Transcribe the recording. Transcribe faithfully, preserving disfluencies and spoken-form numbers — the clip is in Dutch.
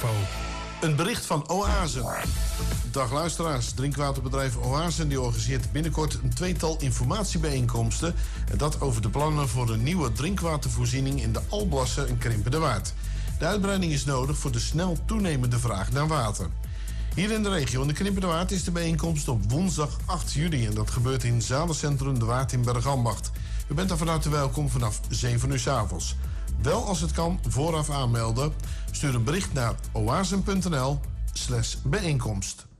info. Een bericht van Oasen. Dag luisteraars, drinkwaterbedrijf Oasen die organiseert binnenkort een tweetal informatiebijeenkomsten. En dat over de plannen voor een nieuwe drinkwatervoorziening in de Alblassen en Krimpende Waard. De uitbreiding is nodig voor de snel toenemende vraag naar water. Hier in de regio in de Krimpende Waard is de bijeenkomst op woensdag acht juli. En dat gebeurt in Zalencentrum De Waard in Bergambacht. U bent daar van harte welkom vanaf zeven uur 's avonds. Wel als het kan vooraf aanmelden. Stuur een bericht naar oasen punt n l slash bijeenkomst.